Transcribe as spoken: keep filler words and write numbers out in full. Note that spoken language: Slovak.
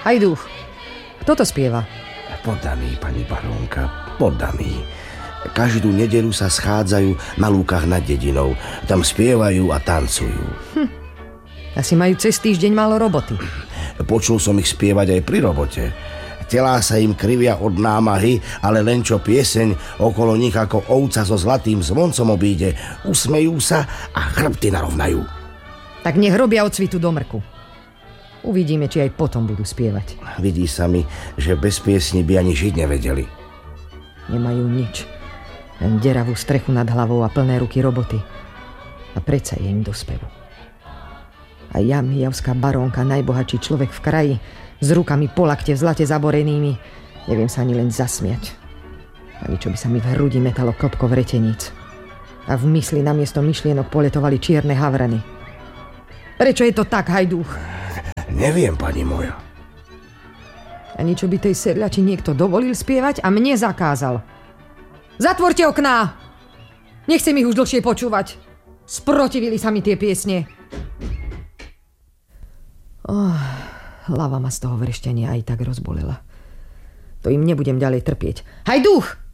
Hajduch, kto to spieva? Poddaní, pani barónka, poddaní. Každú nedeľu sa schádzajú na lúkach nad dedinou. Tam spievajú a tancujú. Hm. Asi majú cez týždeň málo roboty. Počul som ich spievať aj pri robote. Telá sa im krivia od námahy, ale len čo pieseň okolo nich ako ovca so zlatým zvoncom obíde, usmejú sa a chrbty narovnajú. Tak nech robia od cvitu do mrku. Uvidíme, či aj potom budú spievať. Vidí sa mi, že bez piesni by ani žiť nevedeli. Nemajú nič. Len deravú strechu nad hlavou a plné ruky roboty. A predsa je im do spevu. A ja, mijavská barónka, najbohatší človek v kraji, s rukami po lakte v zlate zaborenými, neviem sa ani len zasmiať. Ani čo by sa mi v hrudi metalo klopko vreteníc. A v mysli namiesto myšlienok poletovali čierne havrany. Prečo je to tak, Hajduch? Neviem, pani moja. Ani čo by tej sedľači niekto dovolil spievať a mne zakázal. Zatvorte okná! Nechcem ich už dlhšie počúvať. Sprotivili sa mi tie piesne. Oh, hlava ma z toho vrešťania aj tak rozbolela. To im nebudem ďalej trpieť. Hajduch!